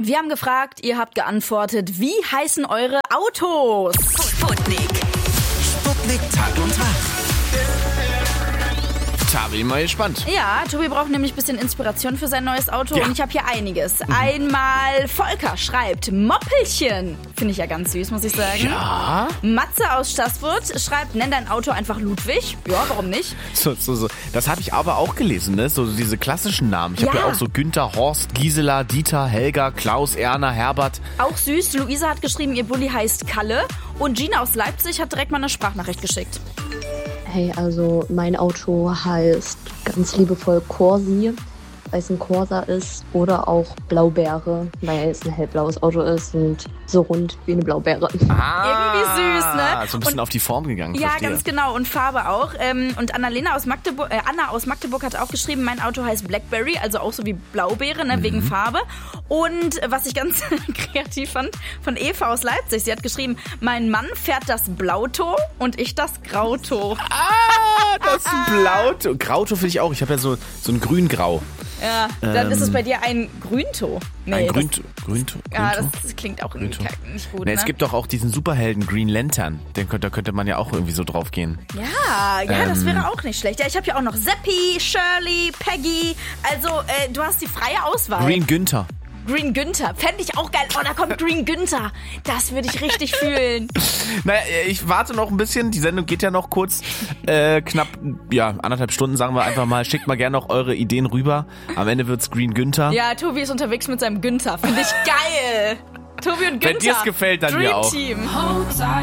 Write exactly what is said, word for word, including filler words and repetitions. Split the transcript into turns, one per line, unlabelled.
Wir haben gefragt, ihr habt geantwortet. Wie heißen eure Autos?
Sputnik.
Sputnik Tag und Tag.
Da bin ich mal gespannt.
Ja, Tobi braucht nämlich ein bisschen Inspiration für sein neues Auto
Ja.
und ich habe hier einiges. Mhm. Einmal Volker schreibt Moppelchen. Finde ich ja ganz süß, muss ich sagen.
Ja?
Matze aus Stassfurt schreibt, nenn dein Auto einfach Ludwig. Ja, warum nicht?
So, so, so. Das habe ich aber auch gelesen, ne? So diese klassischen Namen. Ich habe
Ja.
ja auch so Günther, Horst, Gisela, Dieter, Helga, Klaus, Erna, Herbert.
Auch süß, Luisa hat geschrieben, ihr Bulli heißt Kalle. Und Gina aus Leipzig hat direkt mal eine Sprachnachricht geschickt.
Hey, also mein Auto heißt ganz liebevoll Corsi, weil es ein Corsa ist, oder auch Blaubeere, weil es ein hellblaues Auto ist und so rund wie eine Blaubeere.
Ah,
Irgendwie süß, ne?
So ein bisschen
Und-
auf die Form gegangen,
Ja,
verstehe.
ganz genau. Und Farbe auch. Ähm, Und Annalena aus Magdeburg, äh, Anna aus Magdeburg hat auch geschrieben, mein Auto heißt Blackberry, also auch so wie Blaubeere, ne, wegen Farbe. Und äh, was ich ganz kreativ fand, von Eva aus Leipzig, sie hat geschrieben, mein Mann fährt das Blauto und ich das Grauto.
Ah, das Blauto. Grauto finde ich auch. Ich habe ja so, so ein Grün-Grau.
Ja, dann
Ähm,
ist es bei dir ein Grünto. Nee,
ein
das-
Grünto. Grünto.
Ja,
Grünto?
das klingt auch irgendwie
Grünto.
kack- nicht gut,
Ne,
ne?
es gibt doch auch diesen Superhelden Green Lantern. Den könnte, da könnte man ja auch irgendwie so drauf gehen.
Ja, ja,
Ähm.
das wäre auch nicht schlecht. Ja, ich habe ja auch noch Seppi, Shirley, Peggy. Also, äh, du hast die freie Auswahl.
Green Günther.
Green Günther. Fände ich auch geil. Oh, da kommt Green Günther. Das würde ich richtig fühlen.
Naja, ich warte noch ein bisschen. Die Sendung geht ja noch kurz. Äh, knapp, ja, anderthalb Stunden, sagen wir einfach mal. Schickt mal gerne noch eure Ideen rüber. Am Ende wird's Green Günther.
Ja, Tobi ist unterwegs mit seinem Günther. Finde ich geil. Tobi und Günther.
Wenn dir's gefällt, dann
Dream
mir auch.
Team.